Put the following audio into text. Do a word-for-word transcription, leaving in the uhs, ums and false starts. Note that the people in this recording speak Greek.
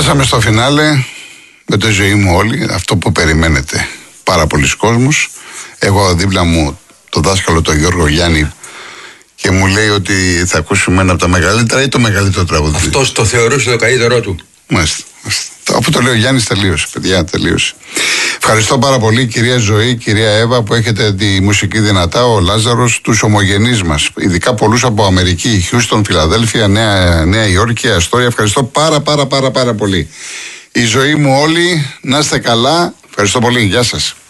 Φτάσαμε στο φινάλε με τη ζωή μου όλη, αυτό που περιμένετε πάρα πολλοί κόσμος. Εγώ δίπλα μου το δάσκαλο τον Γιώργο Γιάννη και μου λέει ότι θα ακούσουμε ένα από τα μεγαλύτερα ή το μεγαλύτερο τραγούδι. Αυτός το θεωρούσε το καλύτερό του. Μάλιστα. Αφού το λέει ο Γιάννης, τελείωσε, παιδιά, τελείωσε. Ευχαριστώ πάρα πολύ, κυρία Ζωή, κυρία Εύα, που έχετε τη μουσική δυνατά, ο Λάζαρος, τους ομογενείς μας, ειδικά πολλούς από Αμερική, Χιούστον, Φιλαδέλφια, Νέα, Νέα Υόρκη, Αστόρια. Ευχαριστώ πάρα πάρα πάρα πάρα πολύ. Η ζωή μου όλοι, να είστε καλά. Ευχαριστώ πολύ, γεια σας.